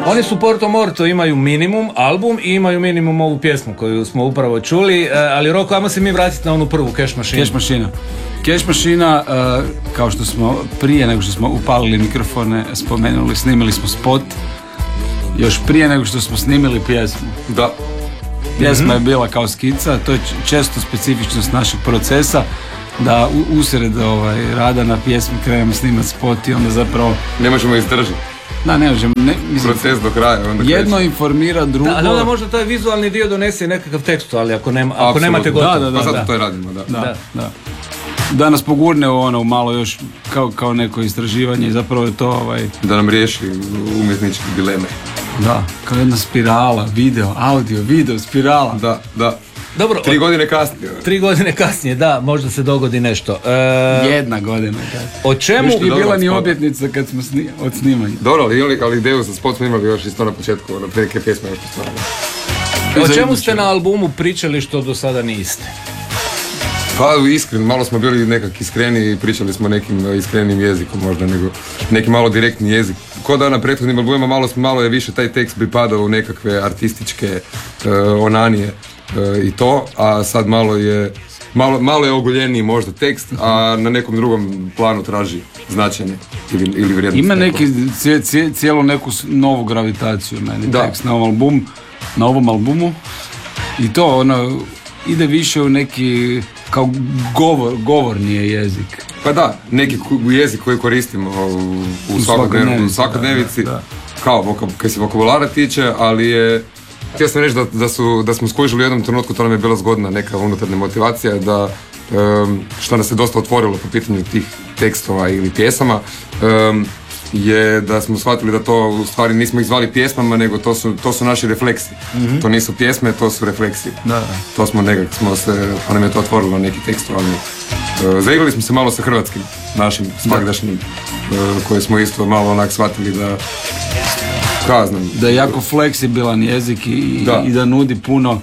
Oni su Porto Morto, imaju minimum album i imaju minimum ovu pjesmu koju smo upravo čuli, ali Roko, ajmo se mi vratiti na onu prvu Cash Machine. Cash Machine, kao što smo prije nego što smo upalili mikrofone spomenuli, snimili smo spot još prije nego što smo snimili pjesmu. Da. Pjesma je bila kao skica, to je često specifičnost našeg procesa, da usred rada na pjesmi krenemo snimati spot i onda zapravo... Ne možemo izdržati. Da, ne možemo. Mislim, proces do kraja. Onda jedno kreći. Informira drugo. Da možda taj vizualni dio donese nekakav tekst, ali ako nemate gotovo. Pa zato to radimo, da. Da nas pogurne u malo još kao neko istraživanje i zapravo je to da nam riješi umjetničke dileme. Da, kao jedna spirala, video, spirala. Da. Dobro, 3 godine kasnije. 3 godine kasnije, da, možda se dogodi nešto. 1 godina kasnije. O čemu? Još nije bila ni obljetnica kad smo od snimanja. Dobro, ali ideju za spot smo imali još isto na početku, neke pjesme još postvarali. O čemu ste na albumu pričali što do sada niste? Pa iskreno, malo smo bili nekak iskreni i pričali smo nekim iskrenim jezikom možda, nego neki malo direktni jezik. Ko da na prethodnim albumima malo je više taj tekst pripadao u nekakve artističke onanije i to, a sad malo je oguljeniji možda tekst, a na nekom drugom planu traži značenje ili vrijednost. Ima neki cijelu neku novu gravitaciju meni tekst na ovom albumu i to ide više u neki kao govorniji jezik. Pa da, neki jezik koji koristimo u svakodnevici, kao kad se vokabulara tiče, ali je htio sam reći da smo skužili u jednom trenutku, to nam je bila zgodna neka unutarnja motivacija, da što nas je dosta otvorilo po pitanju tih tekstova ili pjesama, je da smo shvatili da to u stvari nismo ih zvali pjesmama, nego to su naši refleksi. Mm-hmm. To nisu pjesme, to su refleksi. Da. To smo pa nam je to otvorilo neki tekstualni. Zaigrali smo se malo sa hrvatskim, našim svagdašnjim, koje smo isto malo onak shvatili da kaznem. Da je jako fleksibilan jezik i da nudi puno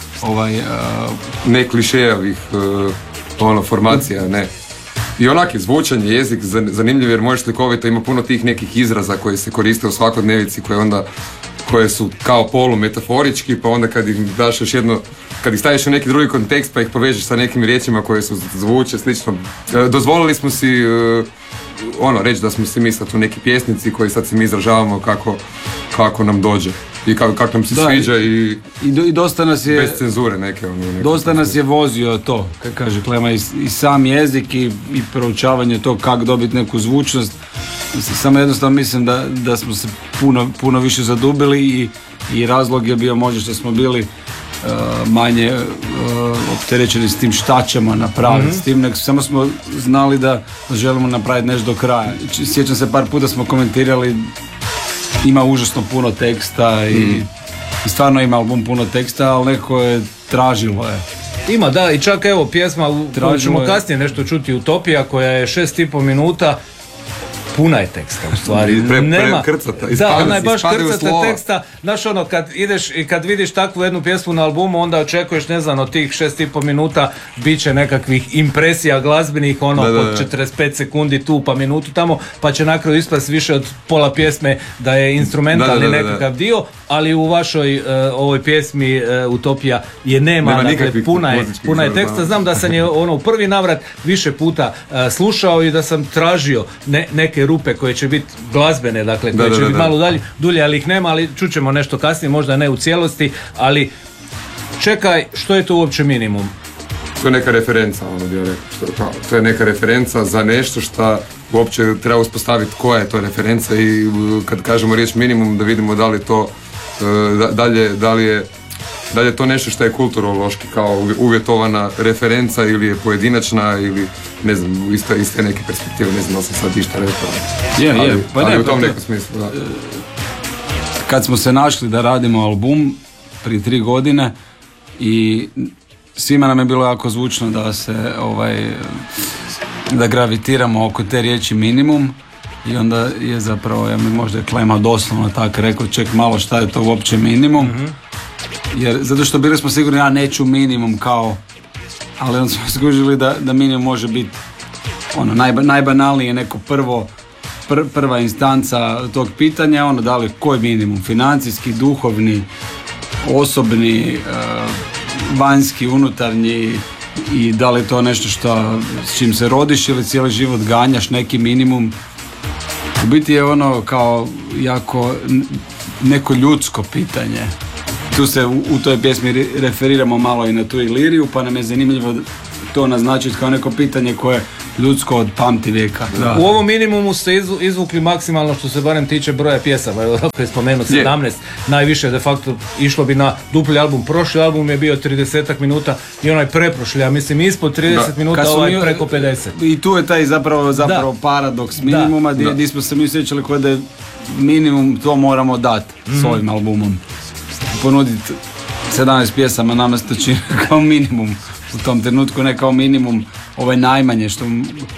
ne klišejevih formacija, ne. I onak je zvučanje, jezik zanimljiv jer možeš slikovito, ima puno tih nekih izraza koji se koriste u svakodnevici koje su kao polumetaforički, pa onda kad ih daš još jedno, kad ih staviš u neki drugi kontekst pa ih povežeš sa nekim riječima koje su zvuče slično. Dozvolili smo si reći da smo si mi sad tu neki pjesnici koji sad se mi izražavamo kako nam dođe i kako nam se sviđa i dosta nas je bez cenzure neke dosta nas je vozio to, kako kaže Klema, i sam jezik i proučavanje to kako dobiti neku zvučnost. Samo jednostavno mislim da smo se puno više zadubili i razlog je bio možda što smo bili manje opterećeni s tim šta ćemo napraviti, s tim, nego samo smo znali da želimo napraviti nešto do kraja. Sjećam se, par puta smo komentirali, ima užasno puno teksta i stvarno ima album puno teksta, ali neko je tražilo je. Ima, da, i čak evo pjesma koju ćemo kasnije nešto čuti, Utopija, koja je 6,5 minuta, puna je teksta u stvari. Krcata. Da, ona je baš krcata teksta. Znaš kad ideš i kad vidiš takvu jednu pjesmu na albumu, onda očekuješ, ne znam, od tih 6,5 minuta bit će nekakvih impresija glazbenih, po 45 sekundi tu, pa minutu tamo, pa će na kraju ispast više od pola pjesme da je instrumentalni nekakav dio, ali u vašoj ovoj pjesmi Utopija je nema dakle, puna je teksta. Znam da sam je u prvi navrat više puta slušao i da sam tražio neke rupe koje će biti glazbene, dakle koje će biti malo dulje, ali ih nema, ali čućemo nešto kasnije, možda ne u cijelosti, čekaj, što je to uopće minimum? To je neka referenca, to je neka referenca za nešto što uopće treba uspostaviti koja je to referenca i kad kažemo riječ minimum da vidimo da li to da li je to nešto što je kulturološki kao uvjetovana referenca ili je pojedinačna ili ne znam, iz te neke perspektive, ne znam da sam sad išta rekao. Ali u tom nekom smislu, da. Kad smo se našli da radimo album prije 3 godine i svima nam je bilo jako zvučno da se da gravitiramo oko te riječi minimum i onda je zapravo, možda je Klema doslovno tako rekao, ček malo šta je to uopće minimum. Jer, zato što bili smo sigurni, ja neću minimum kao, ali onda smo skužili da minimum može biti najbanalnije neko prvo prva instanca tog pitanja, ono da li koji minimum, financijski, duhovni, osobni, vanjski, unutarnji, i da li je to nešto što s čim se rodiš ili cijeli život ganjaš neki minimum. U biti je ono kao jako neko ljudsko pitanje. Tu se u toj pjesmi referiramo malo i na tu Iliriju, pa nam je zanimljivo to naznačiti kao neko pitanje koje je ljudsko od pamti vijeka. U ovom minimumu ste izvukli maksimalno što se barem tiče broja pjesama. Ako je spomenuo 17, najviše de facto išlo bi na dupli album. Prošli album je bio 30 minuta i onaj preprošli, ja mislim ispod 30 minuta, ovaj preko 50. I tu je taj zapravo paradoks minimuma gdje smo se mi sjećali kao da je minimum to moramo dati s ovim albumom. Ponuditi 17 pjesama nama se to čini kao minimum u tom trenutku, ne kao minimum ovaj najmanje što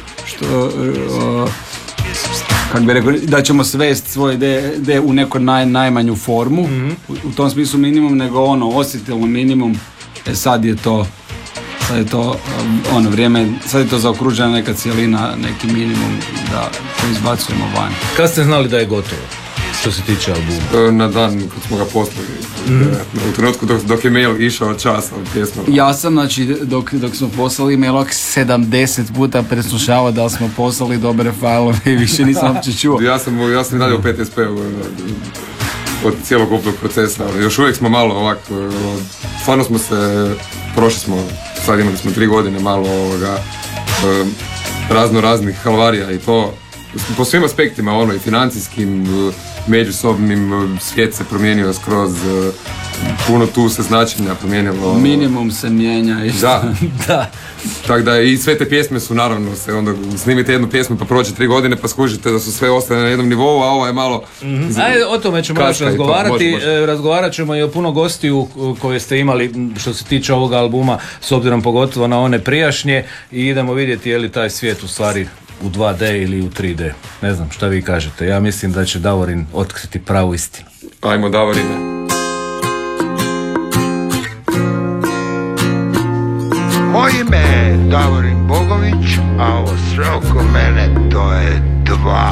kako bi rekao, da ćemo svesti svoje ideje u neku najmanju formu, u tom smislu minimum, nego ono osjetilno minimum. Sad je to ono vrijeme, sad je to zaokružena neka cijelina, neki minimum da to izbacujemo van. Kad ste znali da je gotovo, što se tiče albuma? Na dan kad smo ga poslali. U trenutku dok je mail išao čas od pjesma. Ja sam, znači, dok smo poslali mail 70 puta preslušavao da li smo poslali dobre fajlove i više nisam uopće čuo. Ja sam radio u PTSP-u od cijelog upnog procesa. Još uvijek smo malo ovako, stvarno smo se, prošli smo, sad imali smo 3 godine malo raznih halvarija i to po svim aspektima, ono i financijskim, međusobnim, svijet se promijenio skroz, puno tu se značenja promijenilo. Minimum se mijenja. Da. Tako da i sve te pjesme su naravno se onda snimite jednu pjesmu pa prođe 3 godine pa skužite da su sve ostale na jednom nivou, a ovo je malo... Ajde, o tome ćemo još razgovarati. Razgovarat ćemo i o puno gostiju koje ste imali što se tiče ovoga albuma, s obzirom pogotovo na one prijašnje, i idemo vidjeti je li taj svijet u stvari u 2D ili u 3D. Ne znam, šta vi kažete? Ja mislim da će Davorin otkriti pravu istinu. Ajmo, Davorine. Moje ime je Davorin Bogović, a ovo sve oko mene to je 2.